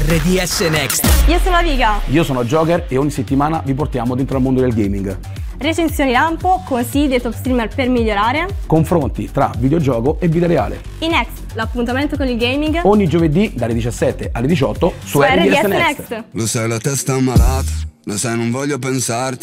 RDS Next. Io sono Aviga. Io sono Joker e ogni settimana vi portiamo dentro al mondo del gaming. Recensioni lampo, consigli dei top streamer per migliorare. Confronti tra videogioco e vita reale. I Next, l'appuntamento con il gaming. Ogni giovedì dalle 17 alle 18 su RDS Next. Lo sai la testa malata, lo sai non voglio pensarti.